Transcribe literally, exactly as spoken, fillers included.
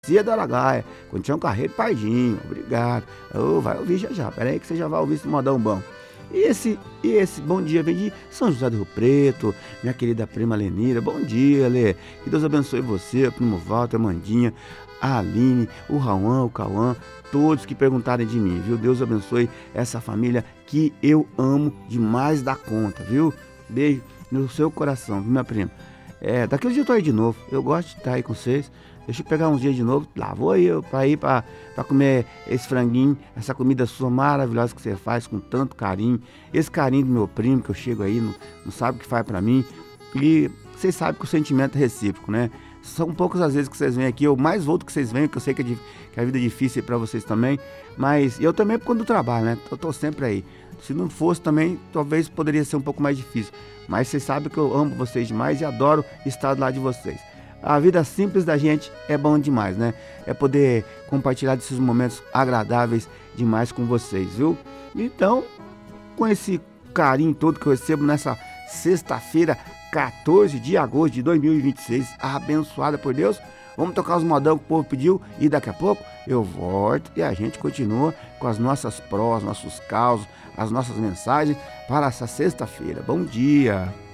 Cia do Aragaia, Condição Carreiro Pardinho, obrigado. Ô, vai ouvir já já, pera aí que você já vai ouvir esse modão bom. E esse, e esse bom dia vem de São José do Rio Preto, minha querida prima Lenira, bom dia, Lê. Que Deus abençoe você, o primo Walter, a Mandinha, a Aline, o Rauã, o Cauã, todos que perguntarem de mim, viu? Deus abençoe essa família que eu amo demais da conta, viu? Beijo no seu coração, viu, minha prima? É, daqui um dia eu tô aí de novo, eu gosto de estar aí com vocês. Deixa eu pegar uns dias de novo, lá vou eu pra ir pra, pra comer esse franguinho, essa comida sua maravilhosa que você faz com tanto carinho. Esse carinho do meu primo que eu chego aí, não, não sabe o que faz pra mim. E vocês sabem que o sentimento é recíproco, né? São poucas as vezes que vocês vêm aqui, eu mais vou do que vocês vêm, que eu sei que, é, di- que a vida é difícil pra vocês também. Mas eu também por conta do trabalho, né? Eu tô sempre aí. Se não fosse também, talvez poderia ser um pouco mais difícil. Mas vocês sabem que eu amo vocês demais e adoro estar do lado de vocês. A vida simples da gente é bom demais, né? É poder compartilhar desses momentos agradáveis demais com vocês, viu? Então, com esse carinho todo que eu recebo nessa sexta-feira, quatorze de agosto de dois mil e vinte e seis, abençoada por Deus, vamos tocar os modão que o povo pediu e daqui a pouco eu volto e a gente continua com as nossas prós, nossos causos, as nossas mensagens para essa sexta-feira. Bom dia!